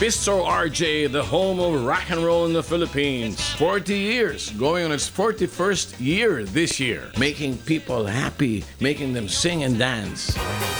Bistro RJ, the home of rock and roll in the Philippines. 40 years, going on its 41st year this year. Making people happy, making them sing and dance.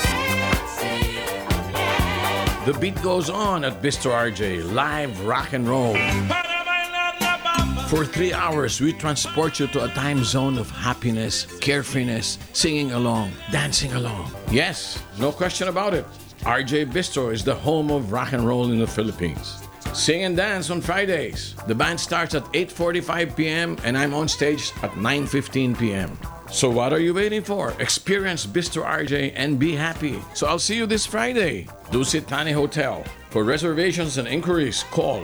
The beat goes on at Bistro RJ, live rock and roll. For 3 hours, we transport you to a time zone of happiness, carefreeness, singing along, dancing along. Yes, no question about it. RJ Bistro is the home of rock and roll in the Philippines. Sing and dance on Fridays. The band starts at 8:45 p.m. and I'm on stage at 9:15 p.m. So what are you waiting for? Experience Bistro RJ and be happy. So I'll see you this Friday. Dusit Thani Hotel. For reservations and inquiries, call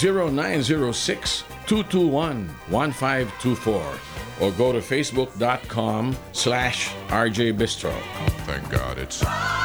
0906-221-1524 or go to facebook.com/RJ Bistro. Thank God it's...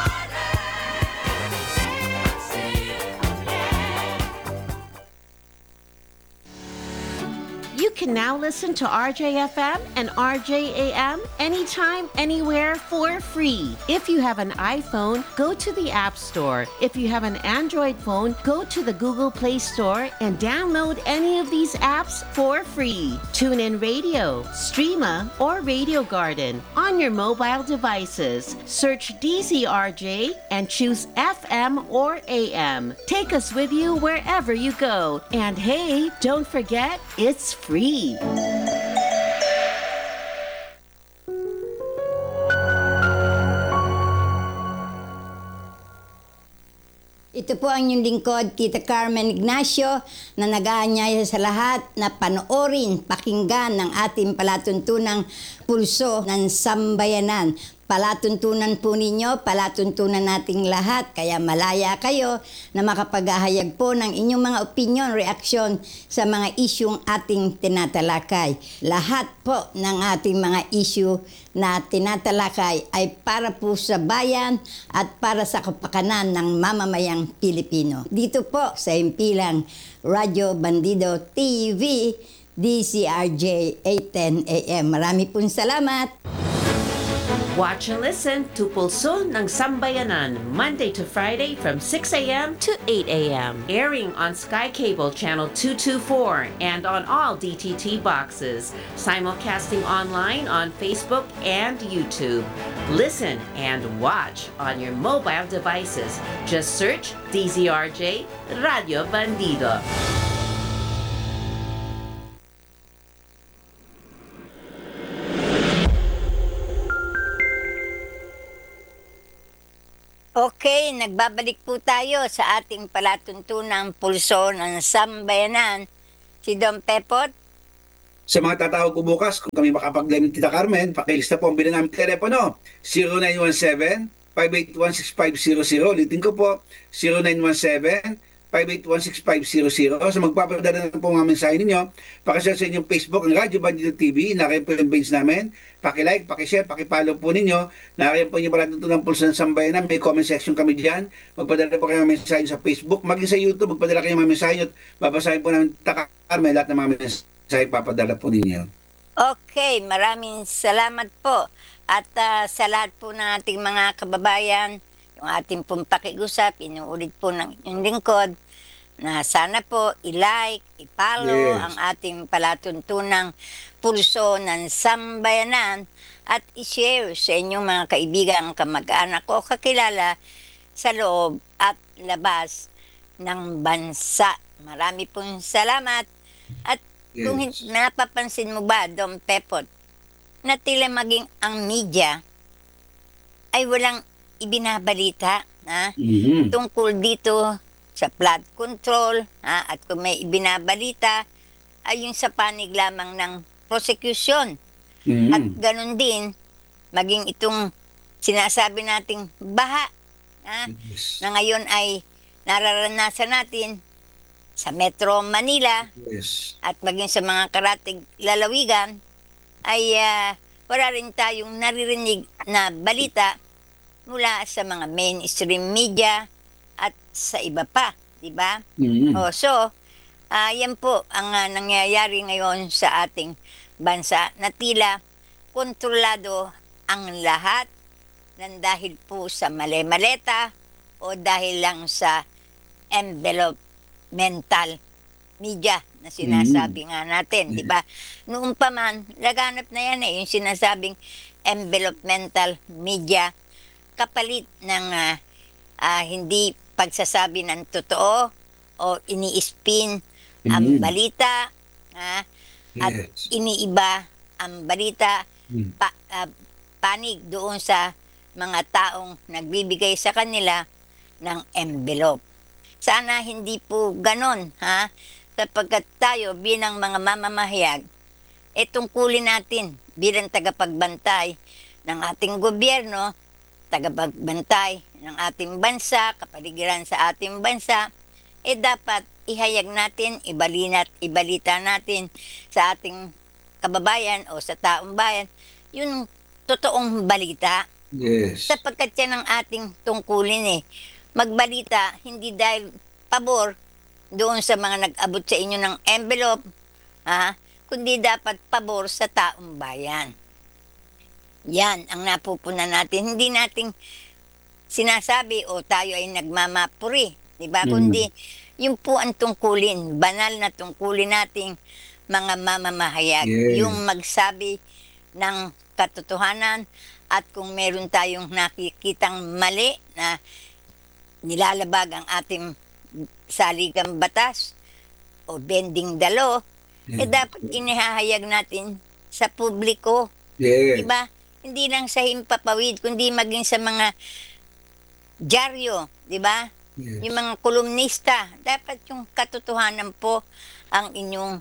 You can now listen to RJFM and RJAM anytime, anywhere for free. If you have an iPhone, go to the App Store. If you have an Android phone, go to the Google Play Store and download any of these apps for free. TuneIn Radio, Streama, or Radio Garden on your mobile devices. Search DZRJ and choose FM or AM. Take us with you wherever you go. And hey, don't forget, it's free. Ito po ang inyong lingkod, Tita Carmen Ignacio, na nag-aanyaya sa lahat na panoorin, pakinggan ng ating palatuntunang pulso ng sambayanan. Palatuntunan po ninyo, palatuntunan nating lahat, kaya malaya kayo na makapaghahayag po ng inyong mga opinion, reaksyon sa mga isyung ating tinatalakay. Lahat po ng ating mga issue na tinatalakay ay para po sa bayan at para sa kapakanan ng mamamayang Pilipino. Dito po sa himpilang Radyo Bandido TV, DZRJ 810 AM. Marami pong salamat. Watch and listen to Pulso ng Sambayanan, Monday to Friday from 6 a.m. to 8 a.m. Airing on Sky Cable Channel 224 and on all DTT boxes. Simulcasting online on Facebook and YouTube. Listen and watch on your mobile devices. Just search DZRJ Radio Bandido. Okay, nagbabalik po tayo sa ating palatuntunang pulso ng sambayanan. Si Don Pepot. Sa mga tatawag ko bukas, kung kami makapag-line Tita Carmen, pakilista po ang bilang namin telepono, 0917-581-6500. Ulitin ko po, 0917-581-6500. Sa magpapadala na po mga mensahe ninyo, pakishare sa inyong Facebook ang Radyo Bandido TV, nakayin po yung page namin, pakilike, pakishare, pakipollow po ninyo, nakayin po yung palatuntunang pulso ng sambayanan, may comment section kami dyan, magpadala po kayo ng mensahe sa Facebook, maging sa YouTube, magpadala kayo ng mga mensahe at babasahin po namin Tita Carmen lahat ng mga mensahe papadala po ninyo. Okay, maraming salamat po. At sa lahat po ng ating mga kababayan, yung ating pong pakiusap, inuulit po ng inyong lingkod, na sana po i-like, i-follow ang ating palatuntunang pulso ng sambayanan at i-share sa inyong mga kaibigan, kamag-anak o kakilala sa loob at labas ng bansa. Marami pong salamat. At kung napapansin mo ba, Don Pepot, na tila maging ang media ay walang ibinabalita tungkol dito sa flood control, at kung may ibinabalita ay yung sa panig lamang ng prosecution. At ganun din, maging itong sinasabi nating baha, na ngayon ay nararanasan natin sa Metro Manila, at maging sa mga karatig lalawigan, ay wala rin tayong naririnig na balita mula sa mga mainstream media at sa iba pa, di ba? So, yan po ang nangyayari ngayon sa ating bansa na tila kontrolado ang lahat ng dahil po sa mali-maleta o dahil lang sa envelope mental media na sinasabi nga natin, di ba? Noon pa man, laganap na yan yung sinasabing envelopmental media, kapalit ng hindi pagsasabi ng totoo o ini-spin ang balita, at iniiba ang balita, panig doon sa mga taong nagbibigay sa kanila ng envelope. Sana hindi po ganon, sapagkat tayo bilang mga mamamahayag, tungkulin natin bilang tagapagbantay ng ating gobyerno, tagapagbantay ng ating bansa, kapaligiran sa ating bansa, dapat ihayag natin, ibalita natin sa ating kababayan o sa taong bayan yung totoong balita. Yes. Sapagkat yan ang ating tungkulin magbalita, hindi dahil pabor doon sa mga nag-abot sa inyo ng envelope, kundi dapat pabor sa taong bayan. Yan ang napupunan natin. Hindi nating sinasabi o tayo ay nagmamapuri, di ba? Kundi yung po ang tungkulin, banal na tungkulin nating mga mamamahayag. Yes. Yung magsabi ng katotohanan, at kung meron tayong nakikitang mali na nilalabag ang ating saligang batas o bending the law, dapat inihahayag natin sa publiko. Yes. Diba? Hindi lang sa himpapawid, kundi maging sa mga dyaryo, diba? Yes. Yung mga kolumnista, dapat yung katotohanan po ang inyong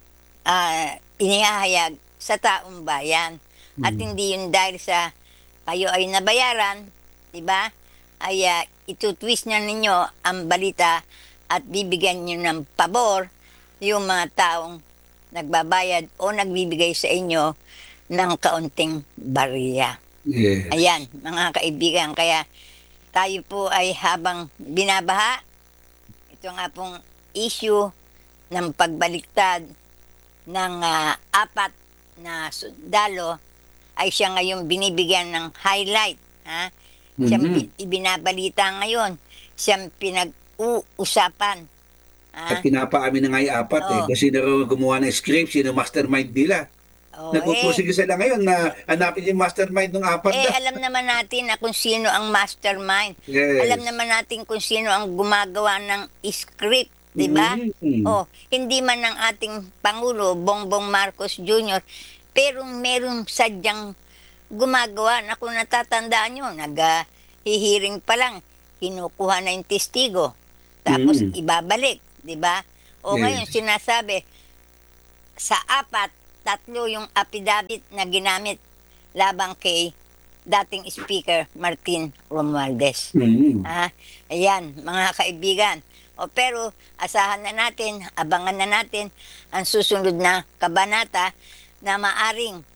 inihahayag sa taong bayan. At hindi yun dahil sa kayo ay nabayaran, diba? Ay itutwist na ninyo ang balita at bibigyan nyo ng pabor yung mga taong nagbabayad o nagbibigay sa inyo ng kaunting bariya. Yes. Ayan, mga kaibigan, kaya tayo po ay habang binabaha, ito nga pong issue ng pagbaliktad ng 4 na sundalo ay siya ngayon binibigyan ng highlight. Siyang ibinabalita ngayon, siyang pinag-uusapan. At pinapaamin na nga yung 4 kasi sino gumawa ng script, sino mastermind nila. Nagpupursige sila ngayon na hanapin yung mastermind ng 4 na. Alam naman natin na kung sino ang mastermind. Yes. Alam naman natin kung sino ang gumagawa ng script, di ba? Hindi man ng ating Pangulo, Bongbong Marcos Jr., pero merong sadyang gumagawa na kung natatandaan nyo, nag-hihiring pa lang, kinukuha na yung testigo, tapos ibabalik, di ba? O ngayon sinasabi, sa 3 yung affidavit na ginamit labang kay dating Speaker Martin Romualdez. Ayan, mga kaibigan. Pero asahan na natin, abangan na natin ang susunod na kabanata na maaring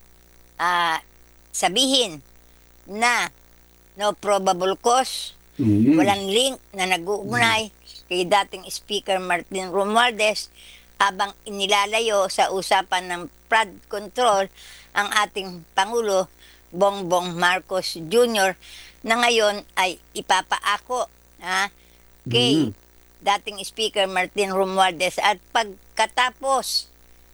sabihin na no probable cause, walang link na nag-uugnay kay dating Speaker Martin Romualdez habang inilalayo sa usapan ng flood control ang ating Pangulo Bongbong Marcos Jr. na ngayon ay ipapaako kay dating Speaker Martin Romualdez at pagkatapos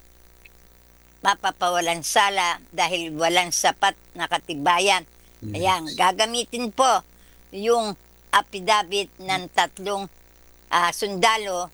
mapapawalan sala dahil walang sapat na katibayan. Ayan, gagamitin po yung affidavit ng 3 sundalo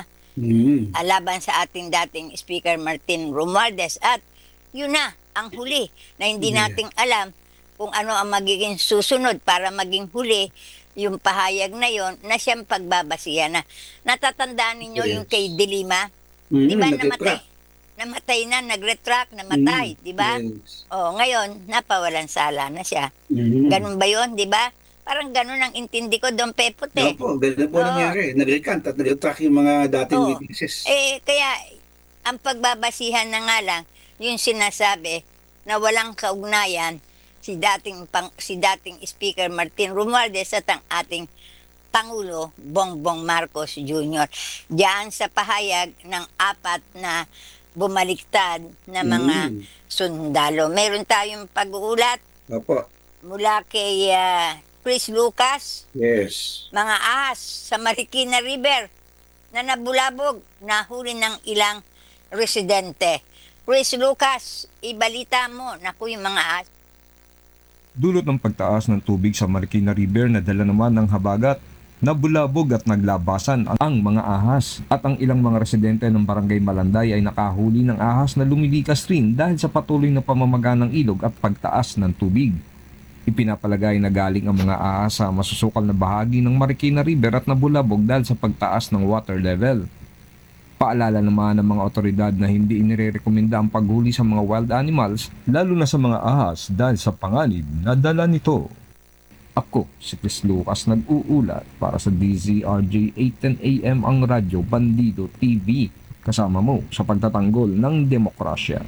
laban sa ating dating Speaker Martin Romualdez. At yun na ang huli na hindi nating alam kung ano ang magiging susunod para maging huli yung pahayag na yon na siyang pagbabasihan na. Natatandaan ninyo yung kay Dilima? Di ba namatay na, nag-retract, namatay, di ba? Yes. Ngayon, napawalan sala na siya. Ganun ba yun, di ba? Parang ganun ang intindi ko, Don Pepot Opo, ganun po nangyari. Nag-recant at nag-retract yung mga dating witnesses. Kaya, ang pagbabasihan na nga lang, yung sinasabi na walang kaugnayan si dating Speaker Martin Romualdez at ang ating Pangulo Bongbong Marcos Jr. Diyan sa pahayag ng 4 na bumaliktad na mga sundalo. Meron tayong pag-uulat mula kay Chris Lucas. Yes. Mga ahas sa Marikina River. na nabulabog, nahuli ng ilang residente. Chris Lucas, ibalita mo, naku yung mga ahas. Dulot ng pagtaas ng tubig sa Marikina River na dala naman ng habagat, nabulabog at naglabasan ang mga ahas at ang ilang mga residente ng Barangay Malanday ay nakahuli ng ahas na lumilikas rin dahil sa patuloy na pamamaga ng ilog at pagtaas ng tubig. Ipinapalagay na galing ang mga ahas sa masusukal na bahagi ng Marikina River at nabulabog dahil sa pagtaas ng water level. Paalala naman ng mga otoridad na hindi inirekomenda ang paghuli sa mga wild animals, lalo na sa mga ahas dahil sa panganib na dala nito. Ako, si Chris Lucas, nag-uulat para sa DZRJ 810 AM ang Radyo Bandido TV. Kasama mo sa pagtatanggol ng demokrasya.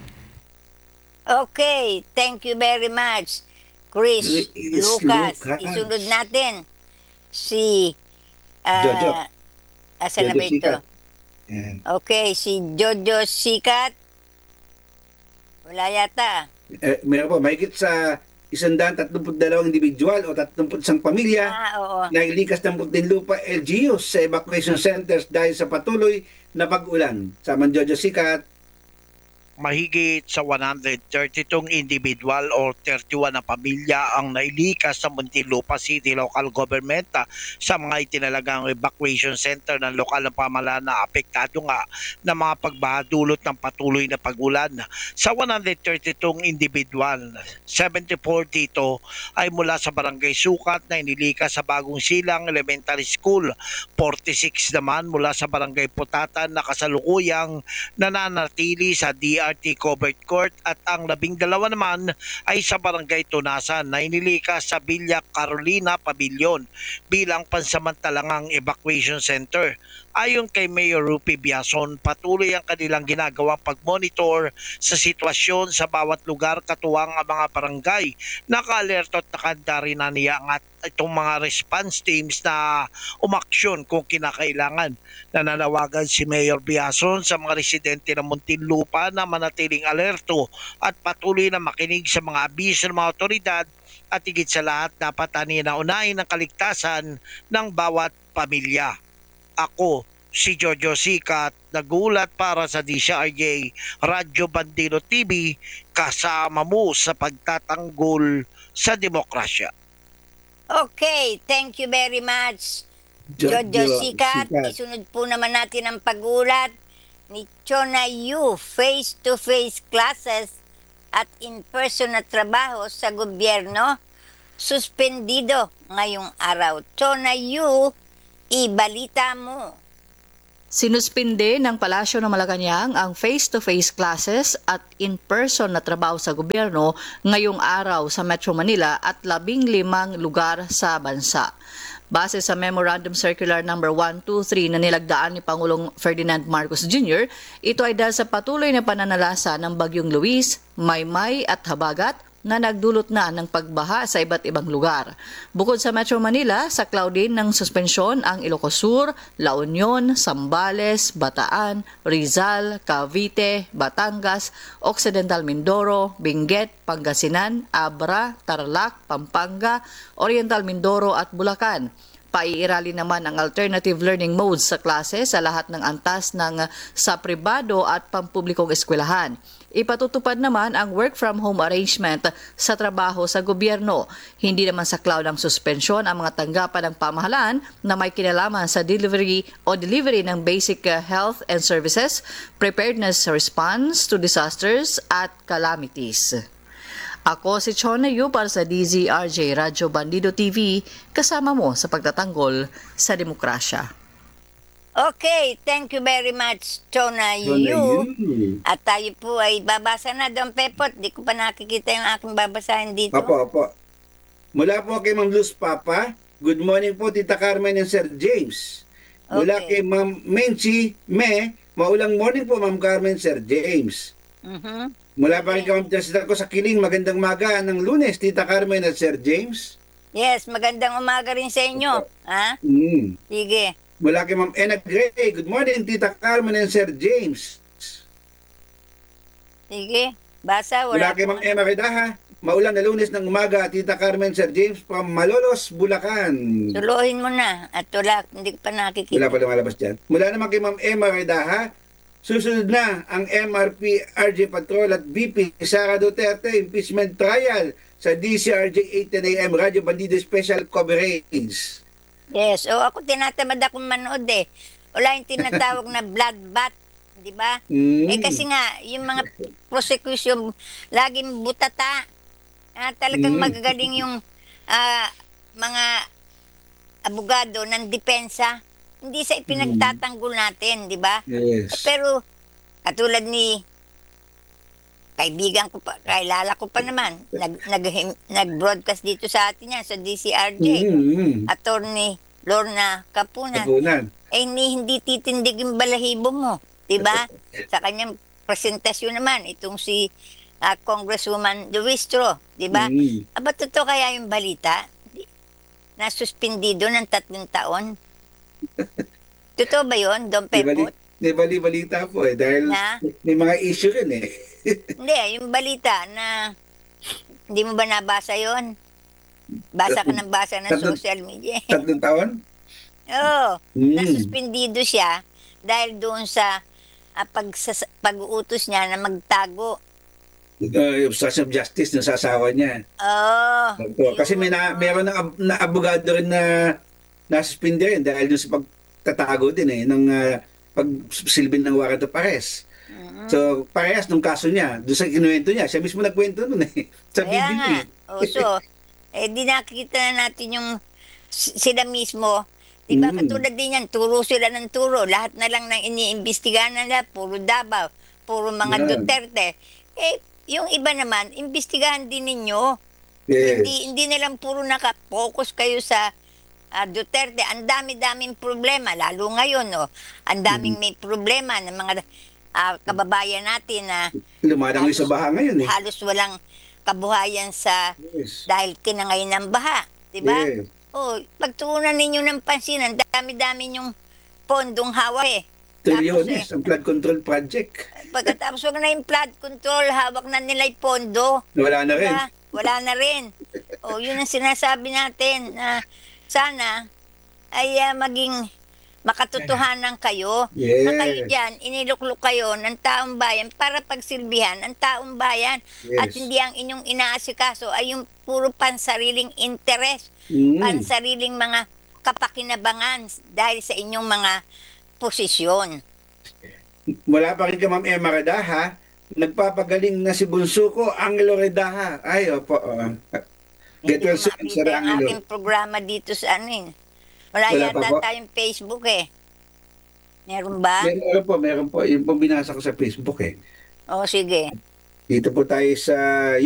Okay, thank you very much, Chris Lucas. Isunod natin si Jojo. asan na ba ito? Yan. Okay, si Jojo Sikat. Wala yata. Meron po, mahigit sa 132 individual o 31 pamilya Oo. na ilikas ng Muntinlupa LGUs sa evacuation centers dahil sa patuloy na pag-ulan. Samang Jojo Sikat, mahigit sa 132 individual o 31 na pamilya ang nailikas sa Muntinlupa City Local Government sa mga itinalagang evacuation center ng lokal na pamahalaan na apektado nga ng mga pagbahadulot ng patuloy na pag-ulan. Sa 132 individual, 74 dito ay mula sa Barangay Sukat na inilikas sa Bagong Silang Elementary School. 46 naman mula sa Barangay Putatan na kasalukuyang nananatili sa DRT Covered Court at ang 12 naman ay sa Barangay Tunasan na inilikas sa Villa Carolina Pavilion bilang pansamantalang evacuation center. Ayon kay Mayor Rupi Biason, patuloy ang kanilang ginagawang pagmonitor sa sitwasyon sa bawat lugar katuwang ang mga barangay. Naka-alerto at nakahanda rin na niya at itong mga response teams na umaksyon kung kinakailangan. Nananawagan si Mayor Biason sa mga residente ng Muntinlupa na manatiling alerto at patuloy na makinig sa mga abiso ng mga otoridad at higit sa lahat dapat unahin ang kaligtasan ng bawat pamilya. Ako, si Jojo Sikat, nagulat para sa DZRJ Radyo Bandido TV, kasama mo sa pagtatanggol sa demokrasya. Okay, thank you very much, Jojo Sikat. Isunod po naman natin ang pag-ulat ni Chona Yu, face-to-face classes at in-person na trabaho sa gobyerno, suspendido ngayong araw. Chona Yu, ibalita mo. Sinuspinde ng Palasyo ng Malacanang ang face-to-face classes at in-person na trabaho sa gobyerno ngayong araw sa Metro Manila at 15 lugar sa bansa. Base sa Memorandum Circular No. 123 na nilagdaan ni Pangulong Ferdinand Marcos Jr., ito ay dahil sa patuloy na pananalasa ng Bagyong Luis, Maymay at Habagat na nagdulot na ng pagbaha sa iba't ibang lugar. Bukod sa Metro Manila, saklaw din ng suspensyon ang Ilocos Sur, La Union, Zambales, Bataan, Rizal, Cavite, Batangas, Occidental Mindoro, Benguet, Pangasinan, Abra, Tarlac, Pampanga, Oriental Mindoro at Bulacan. Paiirali naman ang alternative learning modes sa klase sa lahat ng antas ng sa pribado at pampublikong eskwelahan. Ipatutupad naman ang work-from-home arrangement sa trabaho sa gobyerno. Hindi naman saklaw ng suspensyon ang mga tanggapan ng pamahalaan na may kinalaman sa delivery ng basic health and services, preparedness response to disasters at calamities. Ako si Chona Yu para sa DZRJ Radyo Bandido TV, kasama mo sa pagtatanggol sa demokrasya. Okay, thank you very much, Chona Yu. At tayo po ay babasa na, Don Pepot. Di ko pa nakikita yung aking babasahin dito. Opo. Mula po kay Ma'am Luz Papa, good morning po Tita Carmen and Sir James. Mula kay Ma'am Menchi maulang morning po Ma'am Carmen, Sir James. Mula pa kay Kamampitasita ko sa Kiling, magandang maga ng Lunes, Tita Carmen at Sir James. Yes, magandang umaga rin sa inyo. Ha? Sige. Mula kay Ma'am Ena Gray, good morning Tita Carmen and Sir James. Sige, basa. Mula kay Ma'am Emma Redaha, maulang na Lunes ng umaga, Tita Carmen, Sir James from Malolos, Bulacan. Suluhin mo na. At wala, hindi ko pa nakikita. Wala pa lumalabas dyan. Mula naman kay Ma'am Emma Redaha, susunod na ang MRP RJ Patrol at VP Sara Duterte impeachment trial sa DCRJ 8:10 AM Radyo Bandido Special Coverage. Yes. O ako tinatamad akong manood eh. Wala yung tinatawag na bloodbath. Di ba? Eh kasi nga, yung mga prosecution, laging butata. Talagang magagaling yung mga abogado ng depensa. Hindi sa ipinagtatanggol natin, di ba? Yes. Pero, katulad ni kaibigan ko pa, kailala ko pa naman, nag-broadcast dito sa atin yan, sa DCRJ. Attorney Lorna Kapunan. Hindi titindig yung balahibo mo. Diba? Sa kanyang presentasyon naman, itong si Congresswoman Luistro, diba? Aba, totoo kaya yung balita? Nasuspendido ng 3 taon? Totoo ba yun, Don Pepot? May balita po dahil may mga issue rin eh. Hindi, yung balita na hindi mo ba nabasa yon? Basa ka ng basa ng social media. 3 taon? Oo. Nasuspendido siya dahil doon sa pag-uutos niya na magtago. Obstruction of justice ng sasawa niya. Kasi meron na abogado rin na nasuspindi rin dahil doon sa pagtatago din ng pagsilbin ng warrant of arrest. So, parehas nung kaso niya, doon sa kinuwento niya, siya mismo nagkwento nun sa Kaya BBP. di nakikita na natin yung sila mismo. Diba, katulad din yan, turo sila ng turo. Lahat na lang ng iniimbestigahan nila, puro Davao, puro mga Duterte. Yung iba naman, imbestigahan din ninyo. Yes. Hindi na lang puro nakapokus kayo sa Duterte. Ang dami-daming problema, lalo ngayon, ang daming may problema ng mga kababayan natin na lumalangoy sa baha ngayon halos walang kabuhayan sa dahil kinangay ng baha. Diba? Yes. Pagtuunan ninyo ng pansin, ang dami-dami yung pondong hawak Trilyones, ang flood control project. Pagkatapos wag na yung flood control, hawak na nila yung pondo. Wala na rin. Wala na rin. Yun ang sinasabi natin na sana ay maging makatotohanan kayo. Yes. Na kayo dyan, iniluklok kayo ng taong bayan para pagsilbihan ng taong bayan. Yes. At hindi ang inyong inaasikaso ay yung puro pansariling interes, pansariling mga kapakinabangan dahil sa inyong mga posisyon. Wala pa rin ka, Ma'am Emma Redaha. Nagpapagaling na si Bunso ko, Angelo Redaha. Ay, opo. Get well soon, Sir Hindi ang Angelo. aking programa dito sa Wala Wala pa yata po? tayong Facebook Meron ba? Meron po. Yung po binasa ko sa Facebook Sige. Dito po tayo sa